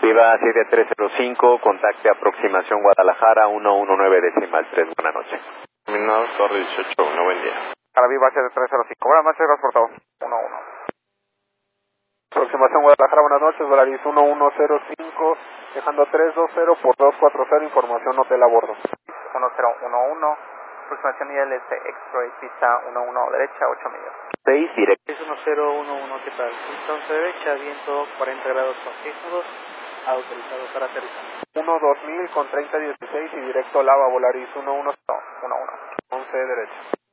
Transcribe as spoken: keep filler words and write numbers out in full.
Viva siete tres cero cinco, contacte aproximación Guadalajara uno uno nueve decimal tres, buenas noches. Terminado, Torre dieciocho uno, buen día. Para Viva siete tres cero cinco, buenas noches, gracias por todo. uno uno. Aproximación Guadalajara, buenas noches, Volaris uno uno cero cinco, dejando tres dos cero por dos cuatro cero, información hotel a bordo. uno cero uno uno, aproximación I L S X-Ray, pista uno uno derecha, ocho millas. seis, directo. Es uno cero uno uno, ¿qué tal? Pista once derecha, viento cuarenta grados con seis nudos, autorizado para aterrizar. uno dos mil con treinta dieciséis y directo Lava, Volaris uno uno uno uno, once derecha.